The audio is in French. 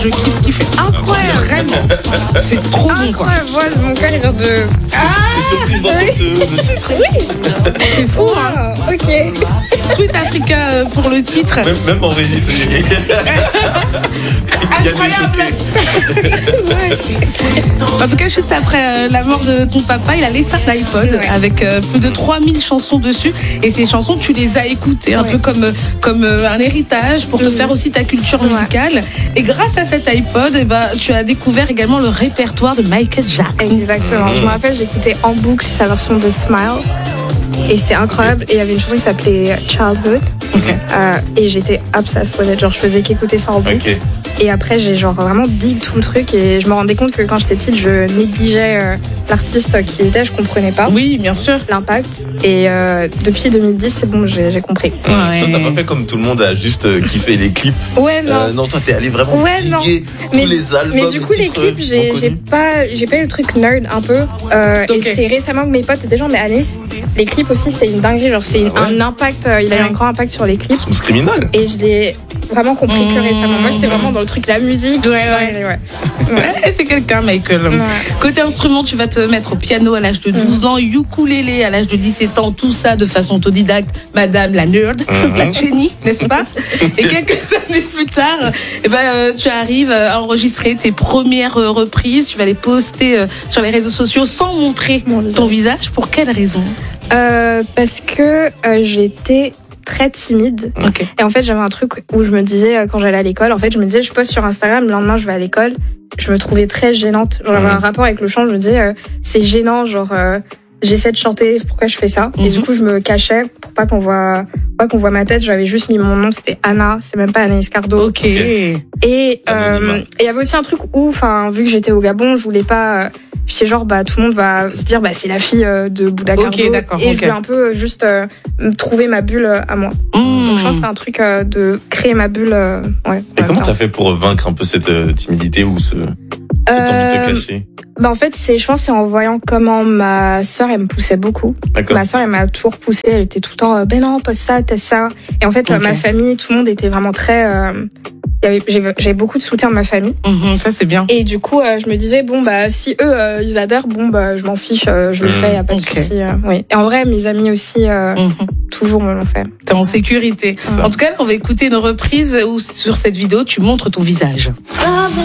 Je kiffe ce qu'il fait. Incroyable. Vraiment. C'est trop bon, quoi. Incroyable. Moi, mon cœur, il vient de... T'es surprise d'entendre le titre. C'est fou, hein. Ah, ok. Sweet Africa pour le titre. Même en régie, c'est génial. Incroyable. En tout cas, juste après la mort de ton papa, il a laissé un iPod avec plus de 3000 chansons dessus. Et ces chansons, tu les as écoutées un peu comme un héritage pour te faire aussi ta culture musicale. Et grâce à cet iPod, tu as découvert également le répertoire de Michael Jackson. Exactement. Je me rappelle, j'écoutais en boucle sa version de Smile. Et c'était incroyable. Et il y avait une chanson qui s'appelait Childhood. Et j'étais obsessed with it. Genre, je faisais qu'écouter ça en boucle. Et après, j'ai genre vraiment dig tout le truc. Et je me rendais compte que quand j'étais petite, je négligeais l'artiste qui était. Je comprenais pas. Oui, bien sûr. L'impact. Et depuis 2010, c'est bon, j'ai compris. Toi, t'as pas fait comme tout le monde à juste kiffer les clips. Ouais, non. Non, toi, t'es allé vraiment diguer tous les albums. Mais du coup, les clips, j'ai pas eu le truc nerd un peu. Et c'est récemment que mes potes étaient genre, mais Alice, les clips aussi, c'est une dinguerie. Genre, c'est un impact. Il a eu un grand impact sur les clips. Smooth Criminal. Et je l'ai vraiment compris que récemment. Moi, j'étais vraiment dans le truc, la musique. Ouais. C'est quelqu'un, Michael. Côté instrument, tu vas te mettre au piano à l'âge de 12 ans, ukulélé à l'âge de 17 ans, tout ça de façon autodidacte. Madame la nerd, la Jenny, n'est-ce pas? Et quelques années plus tard, tu arrives à enregistrer tes premières reprises. Tu vas les poster sur les réseaux sociaux sans montrer ton visage. Pour quelle raison? Parce que j'étais très timide. Et en fait, j'avais un truc où je me disais, quand j'allais à l'école, en fait, je me disais, je poste sur Instagram, le lendemain, je vais à l'école. Je me trouvais très gênante. Genre, j'avais un rapport avec le chant, je me disais, c'est gênant, genre, j'essaie de chanter, pourquoi je fais ça? Et du coup, je me cachais pour pas qu'on voit ma tête. J'avais juste mis mon nom, c'était Anna, c'est même pas Anaïs Cardo. Et il y avait aussi un truc où, enfin, vu que j'étais au Gabon, je voulais pas, j'étais genre, tout le monde va se dire, c'est la fille de Bouddha Cardo. Et je voulais un peu juste trouver ma bulle à moi. Donc je pense que c'est un truc de créer ma bulle. Et comment t'as fait pour vaincre un peu cette timidité ou cette envie de te cacher? En fait, je pense c'est en voyant comment ma sœur, elle me poussait beaucoup. Ma sœur, elle m'a toujours poussée, elle était tout le temps, non, pas ça, t'as ça. Et en fait, ma famille, tout le monde était vraiment très, j'avais beaucoup de soutien de ma famille. Ça, c'est bien. Et du coup, je me disais, si eux, ils adhèrent, je m'en fiche, je le fais, y a pas de souci. Oui. Et en vrai, mes amis aussi, toujours me l'ont fait. T'es en sécurité. En tout cas, on va écouter une reprise où sur cette vidéo, tu montres ton visage.